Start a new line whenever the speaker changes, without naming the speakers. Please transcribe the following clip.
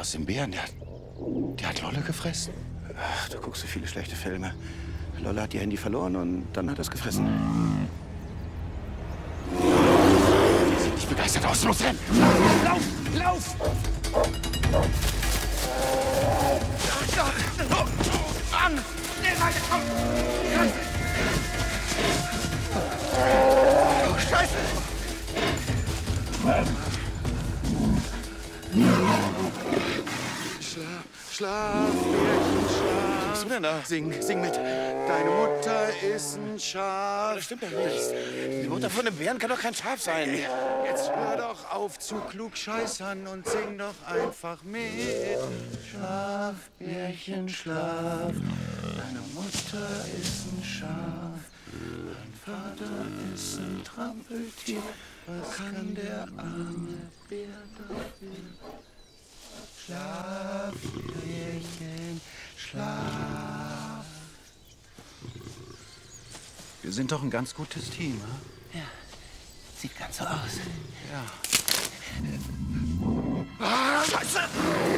aus dem Bären, der hat Lolle gefressen.
Ach, du guckst so viele schlechte Filme. Lolle hat ihr Handy verloren und dann hat er es gefressen.
Die sind nicht begeistert aus. Los, renn! Lauf! Lauf! Mann! Schnell weiter, komm! Oh, Scheiße!
Schlaf, Bärchen, schlaf.
Was bist du denn da?
Sing mit. Deine Mutter ist ein Schaf.
Das stimmt doch nicht. Die Mutter von einem Bären kann doch kein Schaf sein.
Jetzt hör doch auf zu klug scheißern und sing doch einfach mit. Schlaf, Bärchen, schlaf. Deine Mutter ist ein Schaf. Dein Vater ist ein Trampeltier. Was kann der arme Bär dafür? Schlaf, Bärchen, schlaf. Wir sind doch ein ganz gutes Team, hm?
Ja, sieht ganz so aus.
Ja.
Ah, Scheiße!